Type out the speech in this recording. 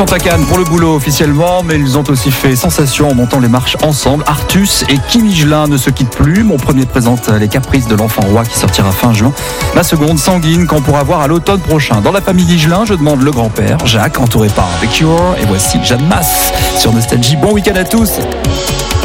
sont à Cannes pour le boulot officiellement, mais ils ont aussi fait sensation en montant les marches ensemble. Artus et Kim Higelin ne se quittent plus. Mon premier présente Les Caprices de l'Enfant Roi qui sortira fin juin. Ma seconde, Sanguine, qu'on pourra voir à l'automne prochain. Dans la famille Higelin, je demande le grand-père, Jacques, entouré par The Cure. Et voici Jeanne Masse sur Nostalgie. Bon week-end à tous.